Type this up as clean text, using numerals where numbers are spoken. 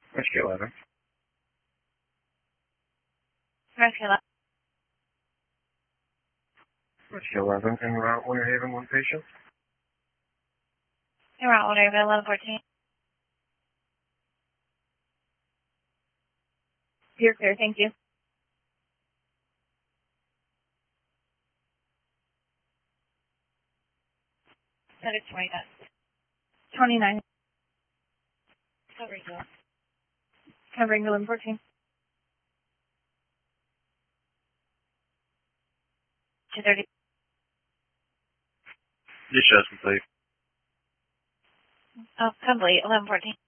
Rescue 11. Rescue 11. Rescue 11, en route Winter Haven, one patient. En route Winter Haven, 1114. You're clear, thank you. That is 29. 29. Covering to 1114. 230. Discharge complete. Oh, complete, 1114.